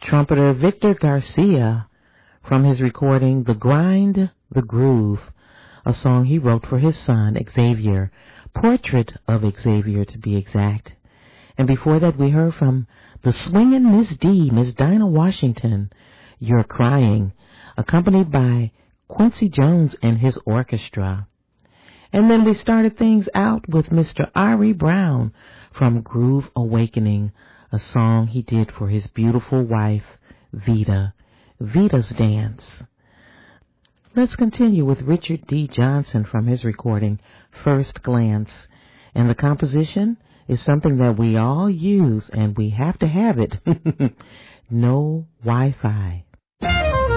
Trumpeter Victor Garcia from his recording The Grind, The Groove, a song he wrote for his son Xavier, Portrait of Xavier to be exact. And before that we heard from the swingin' Miss D, Miss Dinah Washington, You're Crying, accompanied by Quincy Jones and his orchestra. And then we started things out with Mr. Ari Brown from Groove Awakening, a song he did for his beautiful wife, Vita, Vita's Dance. Let's continue with Richard D. Johnson from his recording, First Glance. And the composition is something that we all use, and we have to have it. No Wi-Fi.